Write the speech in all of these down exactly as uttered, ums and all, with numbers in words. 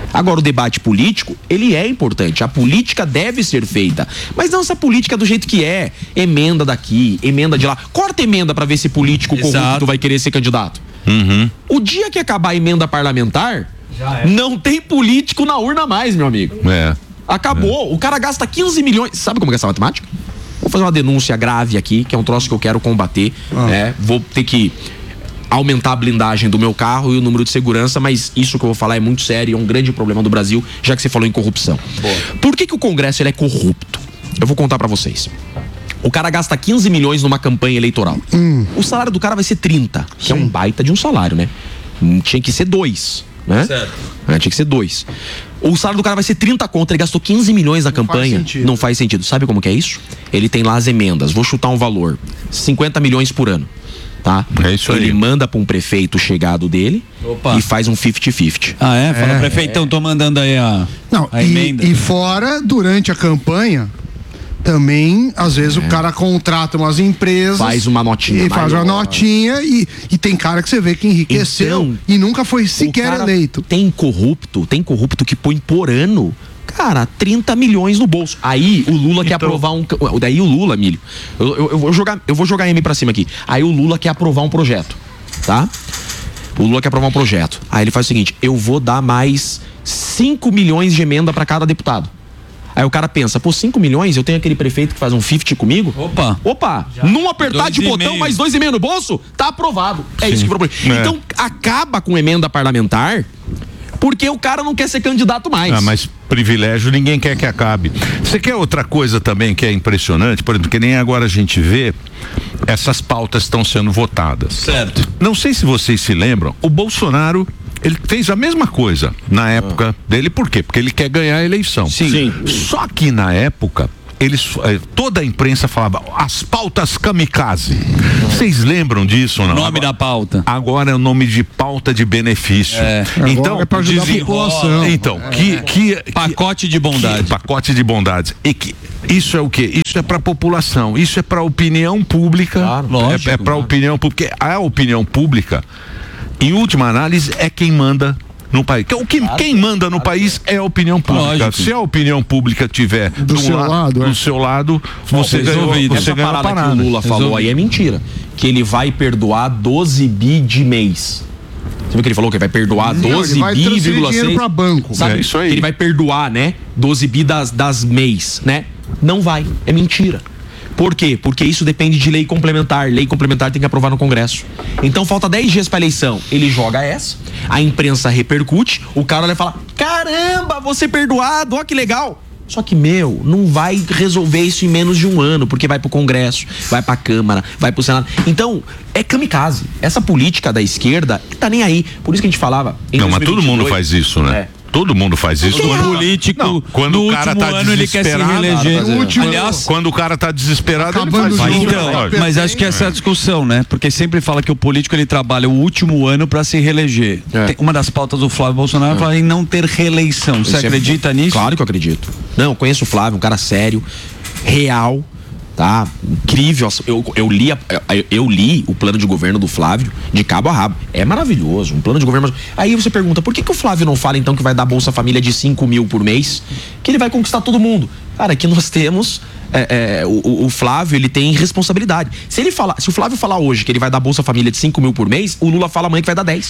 Agora, o debate político, ele é importante. A política deve ser feita. Mas não essa política do jeito que é. Emenda daqui, emenda de lá. Corta emenda pra ver se político Exato. corrupto vai querer ser candidato. Uhum. O dia que acabar a emenda parlamentar, não tem político na urna mais, meu amigo. É. Acabou. É. O cara gasta quinze milhões. Sabe como é essa matemática? Vou fazer uma denúncia grave aqui, que é um troço que eu quero combater. Ah. Né? Vou ter que aumentar a blindagem do meu carro e o número de segurança, mas isso que eu vou falar é muito sério, é um grande problema do Brasil, já que você falou em corrupção. Boa. Por que que o Congresso ele é corrupto? Eu vou contar pra vocês. O cara gasta quinze milhões numa campanha eleitoral. Hum. O salário do cara vai ser trinta, que Sim. é um baita de um salário, né? Tinha que ser dois, né? Certo. É, tinha que ser dois. O salário do cara vai ser trinta conto, ele gastou quinze milhões na não campanha. Faz não faz sentido. Sabe como que é isso? Ele tem lá as emendas, vou chutar um valor, cinquenta milhões por ano. Tá? É isso ele aí. manda para um prefeito chegado dele Opa. e faz um cinquenta cinquenta. Ah, é? Fala, é, prefeitão, é. tô mandando aí a, Não, a e, emenda. E fora, durante a campanha, também, às vezes, é. o cara contrata umas empresas. Faz uma notinha. E faz uma notinha e, e tem cara que você vê que enriqueceu então, e nunca foi sequer eleito. Tem corrupto, tem corrupto que põe por ano. Cara, trinta milhões no bolso. Aí o Lula então, quer aprovar um. Daí o Lula, Milho. Eu, eu, eu, vou jogar, eu vou jogar M pra cima aqui. Aí o Lula quer aprovar um projeto. Tá? O Lula quer aprovar um projeto. Aí ele faz o seguinte: eu vou dar mais cinco milhões de emenda pra cada deputado. Aí o cara pensa, pô, cinco milhões, eu tenho aquele prefeito que faz um cinquenta comigo. Opa! Opa! Já. Num apertar dois de botão, meio. mais dois e meio no bolso, tá aprovado. É Sim. isso que eu proponho. É. Então, acaba com emenda parlamentar, porque o cara não quer ser candidato mais. Ah, mas privilégio ninguém quer que acabe. Você quer outra coisa também que é impressionante? Por exemplo, que nem agora a gente vê, essas pautas estão sendo votadas. Certo. Não sei se vocês se lembram, o Bolsonaro, ele fez a mesma coisa na época ah. dele, por quê? Porque ele quer ganhar a eleição. Sim. Sim. Só que na época, eles, toda a imprensa falava as pautas kamikaze. Vocês lembram disso ou não? O nome agora, da pauta. Agora é o nome de pauta de benefício. É. Então, é para ajudar a população. Então, é. que, que, que pacote de bondade. Que, pacote de bondades. E que isso é o quê? Isso é para a população. Isso é para a opinião pública. Claro, lógico, é é para a opinião pública. Porque a opinião pública, em última análise, é quem manda no país. O que, claro, quem manda no claro, país é a opinião pública. Lógico. Se a opinião pública tiver do, do seu lado, lado do é. seu lado, você ganhou. Você Essa parada, parada que o Lula falou aí é mentira. Que ele vai perdoar doze bi de mês. Você viu que ele falou que ele vai perdoar doze bi, vírgula seis para banco. Sabe? É isso aí. Que ele vai perdoar, né? doze bi das, das mês, né? Não vai. É mentira. Por quê? Porque isso depende de lei complementar. Lei complementar tem que aprovar no Congresso. Então falta dez dias para eleição. Ele joga essa, a imprensa repercute, o cara vai falar: caramba, vou ser perdoado, ó que legal. Só que, meu, não vai resolver isso em menos de um ano, porque vai pro Congresso, vai pra Câmara, vai pro Senado. Então, é kamikaze. Essa política da esquerda tá nem aí. Por isso que a gente falava. Não, mas todo mundo faz isso, né? É. Todo mundo faz isso. O político, não, quando no o cara último tá ano ele quer se reeleger. Último, Aliás, quando o cara tá desesperado, ele faz faz isso. Então, mas acho que essa é a discussão, né? Porque sempre fala que o político ele trabalha o último ano para se reeleger. É. Uma das pautas do Flávio Bolsonaro é. fala em não ter reeleição. Você Isso acredita é... nisso? Claro que eu acredito. Não, eu conheço o Flávio, um cara sério, real. Tá? Incrível. Eu, eu, li a, eu, eu li o plano de governo do Flávio de cabo a rabo. É maravilhoso. Um plano de governo. Aí você pergunta, por que, que o Flávio não fala então que vai dar Bolsa Família de cinco mil por mês? Que ele vai conquistar todo mundo. Cara, aqui nós temos. É, é, o, o Flávio, ele tem responsabilidade. Se ele falar, se o Flávio falar hoje que ele vai dar Bolsa Família de cinco mil por mês, o Lula fala amanhã que vai dar dez.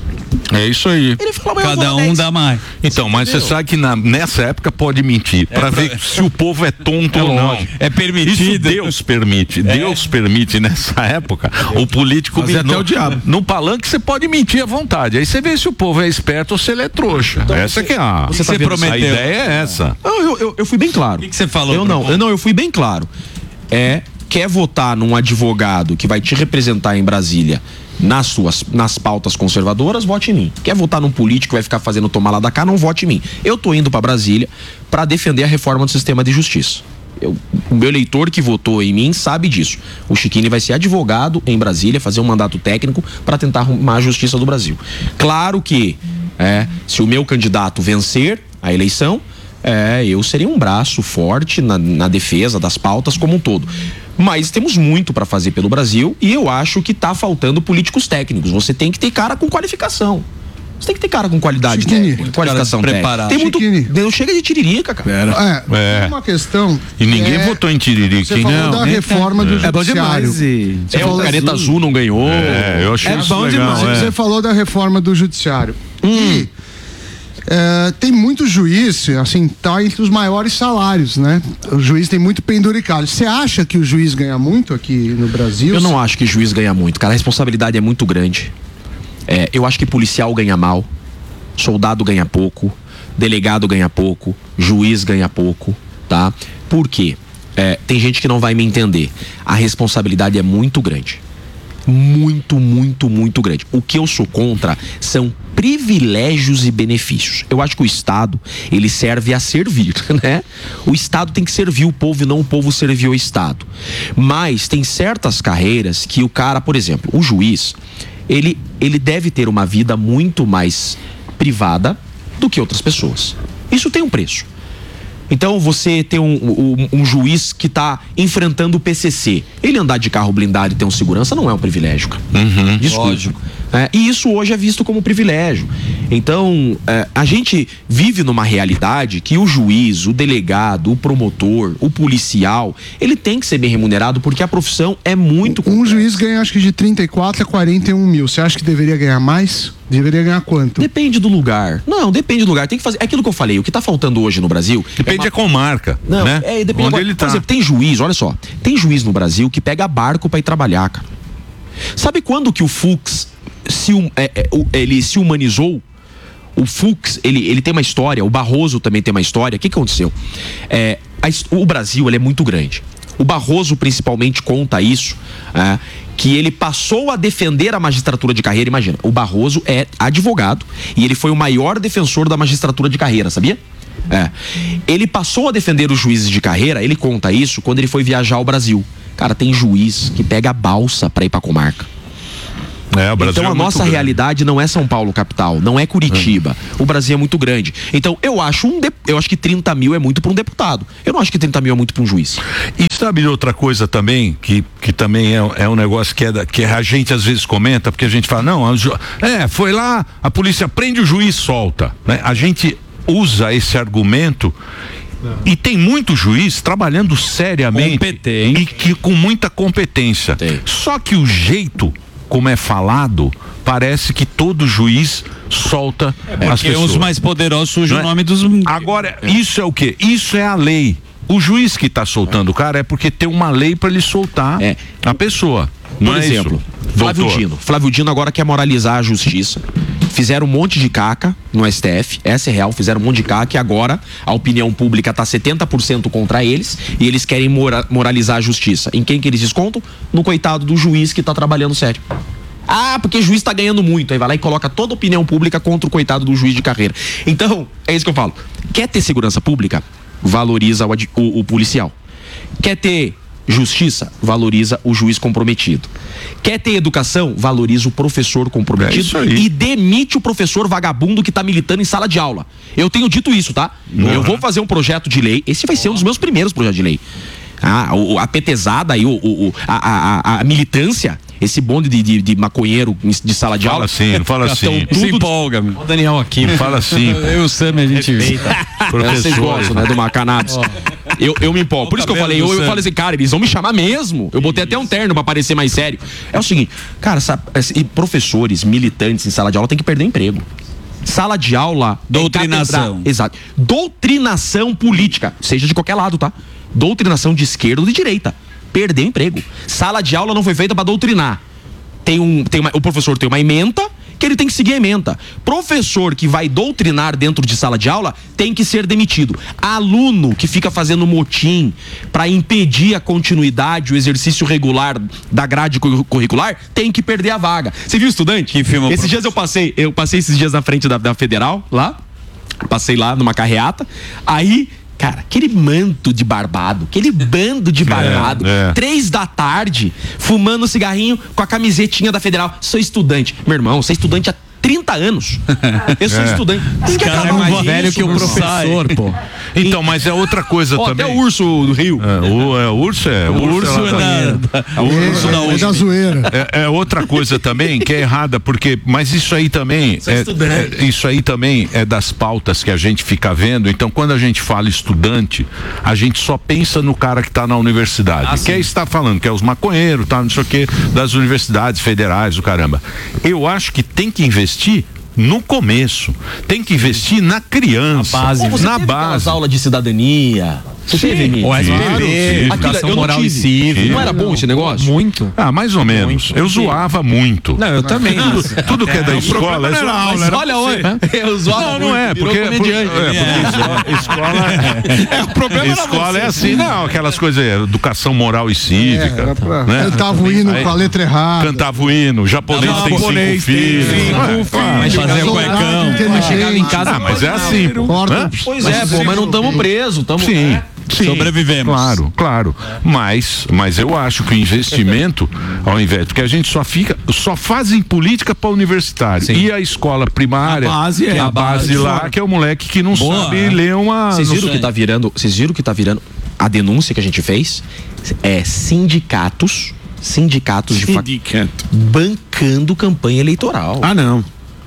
É isso aí. Ele fala, cada um dá mais. Então, mas você sabe que na, nessa época pode mentir, é para pra... ver se o povo é tonto é ou não. É permitido. Isso Deus permite. É. Deus permite nessa época o político mentir. Até o diabo. No palanque você pode mentir à vontade. Aí você vê se o povo é esperto ou se ele é trouxa. Então, essa você, que é a, você tá você prometeu. A ideia é essa. Eu, eu, eu, eu fui bem claro. O que, que você falou? Eu não, eu não, eu fui bem claro. É, quer votar num advogado que vai te representar em Brasília nas suas, nas pautas conservadoras, vote em mim. Quer votar num político que vai ficar fazendo tomar lá da cá, não vote em mim. Eu tô indo para Brasília para defender a reforma do sistema de justiça. Eu, o meu eleitor que votou em mim sabe disso. O Chiquini vai ser advogado em Brasília, fazer um mandato técnico para tentar arrumar a justiça do Brasil. Claro que é, se o meu candidato vencer a eleição, é, eu seria um braço forte na, na defesa das pautas como um todo. Mas temos muito para fazer pelo Brasil e eu acho que tá faltando políticos técnicos. Você tem que ter cara com qualificação. Você tem que ter cara com qualidade, Chiquini. com qualificação preparado. Tem muito. Chiquini. Não chega de tiririca, cara. É, É. tem uma questão. E ninguém é, votou em Tiririca, Você hein? falou Não. da reforma do É bom judiciário. demais. E... Você É, o falou- Caneta Azul não ganhou. É, eu achei É isso bom legal. demais. é. Você falou da reforma do judiciário. Hum. E é, tem muito juiz, assim, tá entre os maiores salários, né? O juiz tem muito penduricalho. Você acha que o juiz ganha muito aqui no Brasil? Eu não acho que juiz ganha muito, cara. A responsabilidade é muito grande. É, eu acho que policial ganha mal, soldado ganha pouco, delegado ganha pouco, juiz ganha pouco, tá? Por quê? É, tem gente que não vai me entender. A responsabilidade é muito grande. Muito, muito, muito grande. O que eu sou contra são privilégios e benefícios. Eu acho que o Estado, ele serve a servir, né? O Estado tem que servir o povo e não o povo servir o Estado. Mas tem certas carreiras que o cara, por exemplo, o juiz, ele, ele deve ter uma vida muito mais privada do que outras pessoas. Isso tem um preço. Então você ter um, um, um juiz que está enfrentando o P C C, ele andar de carro blindado e ter um segurança não é um privilégio, cara. Uhum. Desculpa. É, e isso hoje é visto como privilégio. Então, é, a gente vive numa realidade que o juiz, o delegado, o promotor, o policial, ele tem que ser bem remunerado porque a profissão é muito Um complexa. juiz ganha acho que de trinta e quatro a quarenta e um mil. Você acha que deveria ganhar mais? Deveria ganhar quanto? Depende do lugar. Não, depende do lugar. Tem que fazer. É aquilo que eu falei. O que está faltando hoje no Brasil. Depende é da comarca, Não, né? é, depende Onde agora, ele por tá. exemplo, tem juiz, olha só, tem juiz no Brasil que pega barco pra ir trabalhar, cara. Sabe quando que o Fux se, hum- é, é, o- ele se humanizou? O Fux, ele, ele tem uma história, o Barroso também tem uma história. O que que aconteceu? É, a his- o Brasil, ele é muito grande. O Barroso principalmente conta isso, é, que ele passou a defender a magistratura de carreira. Imagina, o Barroso é advogado e ele foi o maior defensor da magistratura de carreira, sabia? É. Ele passou a defender os juízes de carreira, ele conta isso quando ele foi viajar ao Brasil. Cara, tem juiz que pega a balsa pra ir pra comarca. É, o Brasil Então a é muito nossa grande. realidade não é São Paulo capital, não é Curitiba. O Brasil é muito grande. Então eu acho um de- eu acho que trinta mil é muito para um deputado. Eu não acho que trinta mil é muito para um juiz. E sabe outra coisa também, que, que também é, é um negócio que, é da, que a gente às vezes comenta, porque a gente fala, não, a ju- é, foi lá, a polícia prende o juiz, solta. Né? A gente usa esse argumento e tem muito juiz trabalhando seriamente Competente. e que com muita competência. Tem. Só que o jeito como é falado, parece que todo juiz solta as Porque pessoas. os mais poderosos surgem Não o é? nome dos... Agora, isso é o quê? Isso é a lei. O juiz que está soltando o cara é porque tem uma lei para ele soltar É. a pessoa. Não Por é exemplo, isso? Flávio Doutor? Dino. Flávio Dino agora quer moralizar a justiça. Fizeram um monte de caca no S T F, essa é real, fizeram um monte de caca e agora a opinião pública está setenta por cento contra eles e eles querem mora- moralizar a justiça. Em quem que eles descontam? No coitado do juiz que está trabalhando sério. Ah, porque o juiz está ganhando muito. Aí vai lá e coloca toda a opinião pública contra o coitado do juiz de carreira. Então, é isso que eu falo. Quer ter segurança pública? Valoriza o, ad- o- o policial. Quer ter justiça? Valoriza o juiz comprometido. Quer ter educação? Valoriza o professor É comprometido isso aí. e demite o professor vagabundo que tá militando em sala de aula. Eu tenho dito isso, tá? Eu vou fazer um projeto de lei. Esse vai ser um dos meus primeiros projetos de lei. Ah, o- a petezada aí, o, o- o- a, a- a- a militância, esse bonde de, de, de maconheiro de sala de Fala aula. assim, não fala assim. Então, Se tudo- empolga, meu. O Daniel aqui. Fala assim. Eu e o Sam, a gente... Vocês gostam, né, do uma cannabis. Eu, eu me empolgo. Por isso que eu falei, eu, eu falei assim, cara, eles vão me chamar mesmo. Eu botei até um terno pra parecer mais sério. É o seguinte, cara, sabe, e professores, militantes em sala de aula tem que perder emprego. Sala de aula. é Doutrinação. catedral. Exato. Doutrinação política, seja de qualquer lado, tá? Doutrinação de esquerda ou de direita. Perder emprego. Sala de aula não foi feita pra doutrinar. Tem um, tem uma, o professor tem uma ementa que ele tem que seguir a ementa. Professor que vai doutrinar dentro de sala de aula tem que ser demitido. Aluno que fica fazendo motim para impedir a continuidade, o exercício regular da grade cu- curricular, tem que perder a vaga. Você viu o estudante? Que filma o Esses dias eu passei, eu passei esses dias na frente da, da Federal, lá. Passei lá numa carreata. Aí, cara, aquele manto de barbado, aquele bando de barbado, é. três da tarde, fumando cigarrinho com a camisetinha da Federal. Sou estudante. Meu irmão, você é estudante há trinta anos. Eu sou É. estudante. Tem que cara acabar é mais com velho isso, que o meu. professor, pô. Então, mas é outra coisa Ó, também. até o urso do Rio. É, o, é, o urso é. O urso é é lá da, da- o urso da É, é U S P. da zoeira. É, é outra coisa também que é errada, porque, mas isso aí também, Sou é, estudante. é- isso aí também é das pautas que a gente fica vendo. Então, quando a gente fala estudante, a gente só pensa no cara que está na universidade, Ah, que é está falando, que é os maconheiros, tá, não sei o que, das universidades federais, o caramba. Eu acho que tem que investir no começo, tem que investir na criança, Na base. Pô, você na teve aquelas base. aulas de cidadania. Você teve, Emílio? O S P Claro, B, sim. educação Aquilo, eu não moral e tive. cívica. Não era bom esse negócio? Muito. Ah, mais ou menos. Eu zoava muito. Não, eu também. Tudo, tudo que é da escola é zoar. aula, era Olha, olha. Eu zoava Não, não é, muito, porque, virou porque, comediante. é, porque escola, é, o problema escola é assim, não, aquelas coisas, é, educação moral e cívica, É, era pra- né? Cantava o hino Aí- com a letra errada. Cantava o hino, japonês tem Japonês cinco tem filhos. cinco Ah, filhos. claro. Mas fazer o Soldado cuecão. inteligente. Chegava em casa. Ah, mas é assim, pô. Corta. Hã? Pois é, pô, mas não estamos presos. Estamos. Sim. Sim, Sobrevivemos. Claro, claro. Mas, mas eu acho que o investimento, ao invés, porque a gente só fica, só fazem política para universitário. Sim. E a escola primária, A base é que a a base base lá, fora. que é o moleque que não Boa, sabe é. ler uma. Vocês não viram sei- que tá virando? Vocês viram que tá virando? A denúncia que a gente fez é sindicatos, sindicatos de fac... bancando campanha eleitoral. Ah, não.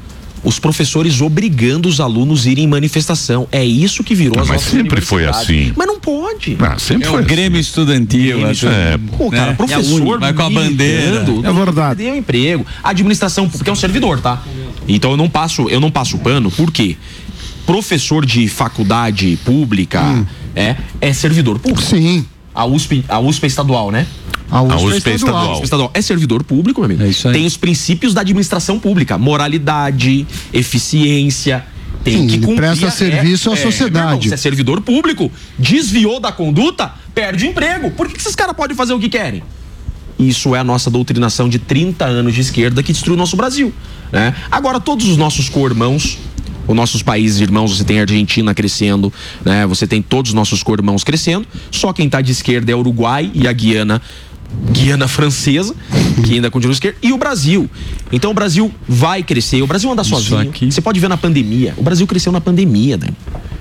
Os professores obrigando os alunos a irem em manifestação. É isso que virou Ah, as mas nossas sempre foi universidades. assim. Mas não pode. Ah, sempre É foi o assim. Grêmio Estudantil. Grêmio acho. É, Pô, cara, Né? professor Vai com a bandeira. militando, É verdade. Deu emprego. A administração, porque é um servidor, tá? Então eu não passo, eu não passo pano, por quê? Professor de faculdade pública é, é servidor público. Sim. A U S P, a U S P é estadual, né? A U S P, A U S P é estadual. A U S P estadual é servidor público, meu amigo. É isso aí. Tem os princípios da administração pública: moralidade, eficiência. Tem Sim, que ele cumprir. presta a- serviço à sociedade. meu irmão, se é servidor público, desviou da conduta, perde emprego. Por que que esses caras podem fazer o que querem? Isso é a nossa doutrinação de trinta anos de esquerda que destruiu o nosso Brasil, né? Agora, todos os nossos co-irmãos, os nossos países irmãos, você tem a Argentina crescendo, né? Você tem todos os nossos co-irmãos crescendo. Só quem tá de esquerda é o Uruguai e a Guiana, Guiana Francesa, que ainda continua de esquerda, e o Brasil. Então o Brasil vai crescer, o Brasil anda sozinho. aqui. Você pode ver na pandemia, o Brasil cresceu na pandemia, Dani.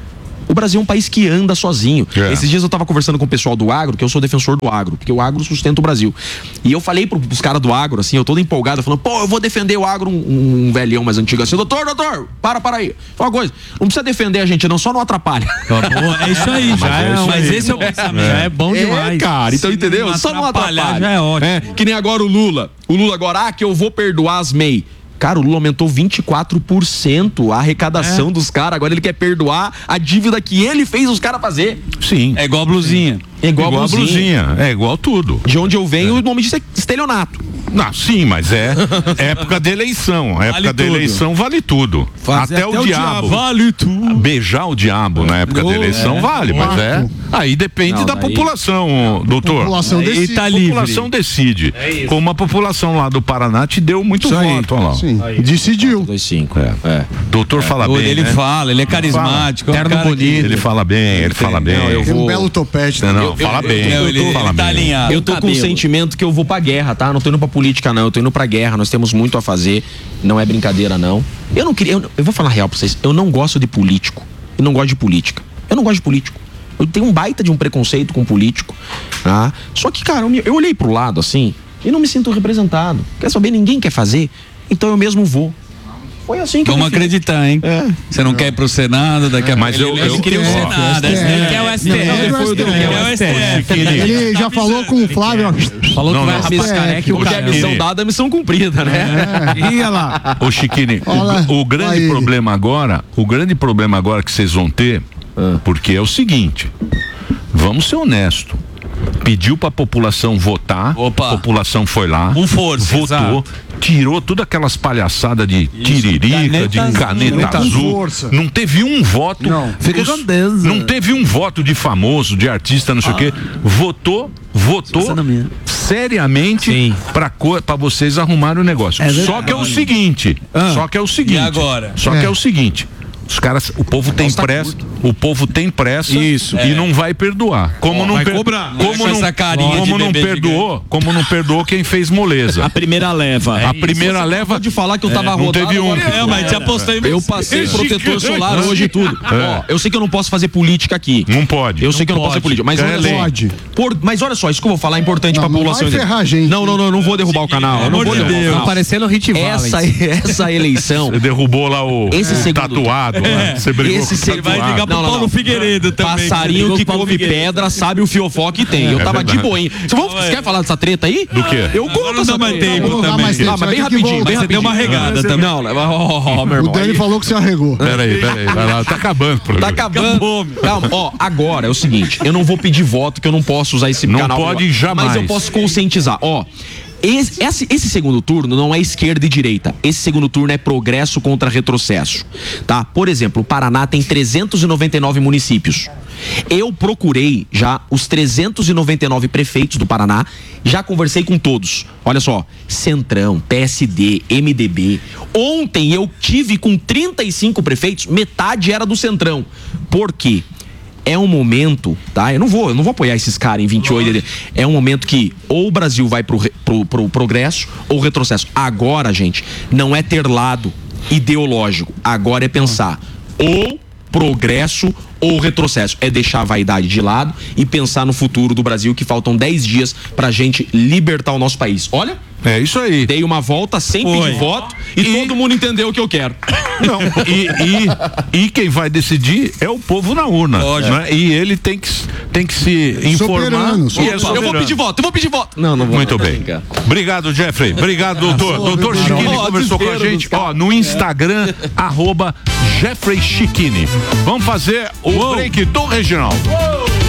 O Brasil é um país que anda sozinho. É. Esses dias eu tava conversando com o pessoal do agro, que eu sou defensor do agro, porque o agro sustenta o Brasil. E eu falei pro, pros caras do agro, assim, eu todo empolgado, falando, pô, eu vou defender o agro, um, um velhão mais antigo assim, doutor, doutor, para, para aí. Fala uma coisa, não precisa defender a gente não, só não atrapalha. É isso aí, já é é, isso mas aí. esse é o pensamento. Já é bom É, demais. cara, então Se entendeu? não Só não atrapalhar, atrapalha. já é ótimo. É, que nem agora o Lula. O Lula agora, ah, que eu vou perdoar as M E I. Cara, o Lula aumentou vinte e quatro por cento a arrecadação É. dos caras. Agora ele quer perdoar a dívida que ele fez os caras fazer. Sim. É igual a blusinha. É igual, igual a a blusinha. É igual tudo. De onde eu venho, o nome disso é estelionato. Não, sim, mas é época de eleição. A época Vale de tudo. eleição vale tudo. Fazer Até, até o, o diabo. diabo. Vale tudo. Beijar o diabo na época Oh, da eleição é. vale, mas é. Aí depende Não, da daí- população, doutor. população Aí decide. tá livre. A população decide. Como a população lá do Paraná te deu muito Isso aí. voto, olha lá. Sim. Decidiu. dois cinco. É. É. Doutor fala bem, Ele né? fala, ele é carismático. é um Terno cara que- bonito. Ele fala bem, ele fala bem. Não, eu Tem um vou- belo topete. Não, não, eu- fala eu- bem. eu- ele- fala ele tá bem. alinhado. Eu tô com um Cabelo. sentimento que eu vou pra guerra, tá? Não tô indo pra política, não. Eu tô indo pra guerra. Nós temos muito a fazer. Não é brincadeira, não. Eu não queria. Eu, eu vou falar real pra vocês. Eu não gosto de político. Eu não gosto de política. Eu não gosto de político. Eu tenho um baita de um preconceito com político. Tá? Só que, cara, eu, me- eu olhei pro lado assim e não me sinto representado. Quer saber? Ninguém quer fazer. Então eu mesmo vou. Foi assim que Vamos eu me fiz. acreditar, hein? É. Você não quer ir pro Senado, daqui a Mas pouco. eu- ele eu- queria o ó, Senado. é, Ele quer o S T F. não, Ele foi o quer o S T F. Ele já falou com o Flávio. ó. Falou Não, que vai não. raspar É, careca e o Porque a cara. missão dada é missão cumprida, né? Ia lá. Ô Chiquini, Olha, o, o grande aí. problema agora, o grande problema agora que vocês vão ter, porque é o seguinte, vamos ser honestos. Pediu pra população votar, Opa. a população foi lá, Com força, votou, exato. tirou todas aquelas palhaçadas de tiririca, de Caneta caneta azul. azul. Com força. Não teve um voto. Não. Fica os- com Deus. Não teve um voto de famoso, de artista, não sei o quê. Votou, votou Essa não minha. seriamente Sim. pra, co- pra vocês arrumarem o negócio. É verdade. Só que é o seguinte, só que é o seguinte. E agora? Só É. que é o seguinte. Os caras, o povo tem pressa, o povo tem pressa Isso. e é. não vai perdoar. Como Ó, não vai per... cobrar. Como não, essa carinha como de não bebê perdoou, gigante. como não perdoou quem fez moleza. A primeira leva. A primeira leva de falar que eu tava não rodado. teve um. agora- É, mas te apostou em Eu você. passei É protetor gigante. solar hoje e tudo. É. Ó, eu sei que eu não posso fazer política aqui. Não pode. Eu sei que eu não posso fazer pode. política, mas É olha lei. só. Pode. Por- mas olha só, isso que eu vou falar é importante Não, pra não população. vai entender. ferrar a gente. Não, não, não, eu não vou derrubar o canal. Eu não Pelo vou amor de derrubar o Deus. canal. Parecendo Hit Valley. Essa, essa eleição. Você derrubou lá o, Esse o segundo- tatuado. Lá. Você brigou Esse com o segundo- tatuado. Vai ligar pro Não, não, Paulo não. Figueiredo também. Passarinho Ligou que pro Paulo come Figueiredo. pedra sabe o fiofó que tem. Eu tava de verdade. boinha. Vocês vão- Vocês querem falar dessa treta aí? Do quê? Eu Agora conto não essa dá mais treta. tempo Vamos dar também. mais tempo. Ah, mas bem Vai ter que rapidinho, bem Você deu rapidinho. uma regada também. Não, leva, ó, ó, ó, meu O irmão. Dani aí- falou que você arregou. Peraí, peraí, vai lá. Tá acabando o Tá programa. acabando. Acabou, meu. Calma, ó, agora é o seguinte, eu não vou pedir voto, que eu não posso usar esse Não canal. pode jamais. Mas eu posso conscientizar, ó. Esse, esse, esse segundo turno não é esquerda e direita. Esse segundo turno é progresso contra retrocesso, tá? Por exemplo, o Paraná tem trezentos e noventa e nove municípios. Eu procurei já os trezentos e noventa e nove prefeitos do Paraná, já conversei com todos. Olha só, Centrão, P S D, M D B. Ontem eu tive com trinta e cinco prefeitos, metade era do Centrão. Por quê? É um momento, tá? Eu não vou, eu não vou apoiar esses caras em vinte e oito. É um momento que ou o Brasil vai pro, re- pro, pro progresso ou retrocesso. Agora, gente, não é ter lado ideológico. Agora é pensar ou progresso ou retrocesso. É deixar a vaidade de lado e pensar no futuro do Brasil, que faltam dez dias pra gente libertar o nosso país. Olha, É isso aí. dei uma volta sem Foi. pedir voto e, todo mundo entendeu o que eu quero. Não, e, e, e quem vai decidir é o povo na urna. Lógico. Né? E ele tem que, tem que se informar. Soberano, E é soberano. Eu vou soberano. pedir voto, eu vou pedir voto. Não, não vou. Muito Tô bem. brincando. Obrigado, Jeffrey. Obrigado, doutor. Doutor Chiquini Ó, conversou com a desespero gente. dos Ó, no Instagram, arroba Jeffrey Chiquini. Vamos fazer o break do Regional.